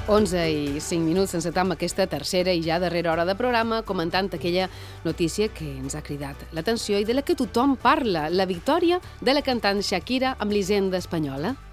11 i 5 minuts encetam aquesta tercera i ja darrera hora de programa comentant aquella notícia que ens ha cridat l'atenció i de la que tothom parla, la victòria de la cantant Shakira amb l'Hisenda espanyola.